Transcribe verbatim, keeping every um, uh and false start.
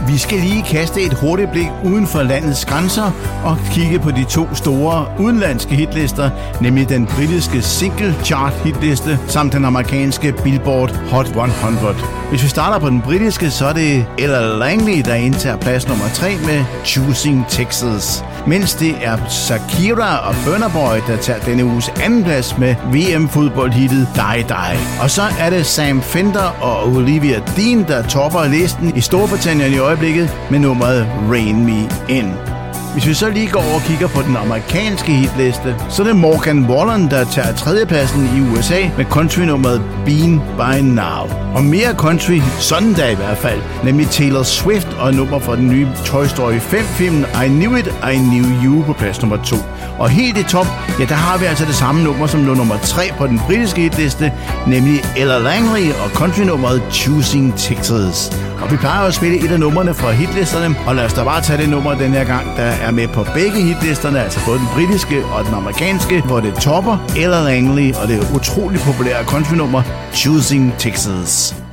Vi skal lige kaste et hurtigt blik uden for landets grænser og kigge på de to store udenlandske hitlister, nemlig den britiske single chart hitliste samt den amerikanske Billboard Hot hundrede. Hvis vi starter på den britiske, så er det Ella Langley, der indtager plads nummer tre med Choosing Texas. Mens det er Shakira og Burna Boy, der tager denne uges anden plads med V M-fodboldhittet Die Die. Og så er det Sam Fender og Olivia Dean, der topper listen i Storbritannien i øjeblikket med nummeret Rain Me In. Hvis vi så lige går over og kigger på den amerikanske hitliste, så er det Morgan Wallen, der tager tredjepladsen i U S A med countrynummeret Been By Now. Og mere country, sådan der i hvert fald, nemlig Taylor Swift og nummer fra den nye Toy Story fem-filmen I Knew It, I Knew You på plads nummer to. Og helt i top, ja, der har vi altså det samme nummer som nummer tre på den britiske hitliste, nemlig Ella Langley og countrynummeret Choosing Texas. Og vi plejer at spille et af numrene fra hitlisterne, og lad os da bare tage det nummer den her gang, der er med på begge hitlisterne, altså både den britiske og den amerikanske, hvor det topper Ella Langley og det utroligt populære countrynummer Choosing Texas.